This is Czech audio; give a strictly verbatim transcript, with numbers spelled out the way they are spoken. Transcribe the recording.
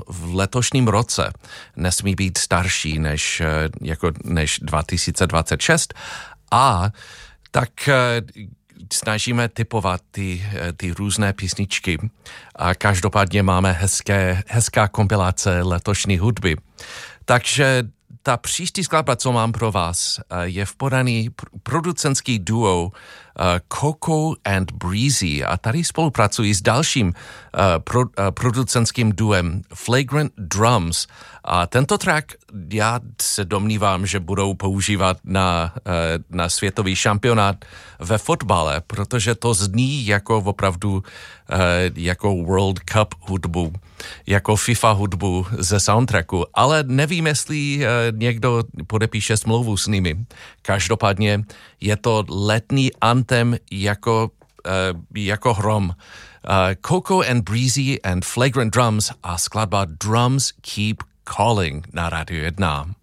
v letošním roce nesmí být starší než, jako, než dva tisíce dvacet šest a tak snažíme typovat ty, ty různé písničky a každopádně máme hezké, hezká kompilace letošní hudby. Takže ta příští skladba, co mám pro vás, je v podaní producentský duo Coco and Breezy a tady spolupracují s dalším pro, producentským duem Flagrant Drums a tento track já se domnívám, že budou používat na, na světový šampionát ve fotbale, protože to zní jako opravdu jako World Cup hudbu, jako FIFA hudbu ze soundtracku, ale nevím, jestli někdo podepíše smlouvu s nimi. Každopádně je to letní antem jako, jako hrom. Coco and Breezy and Flagrant Drums a skladba Drums Keep Calling na Rádiu jedna.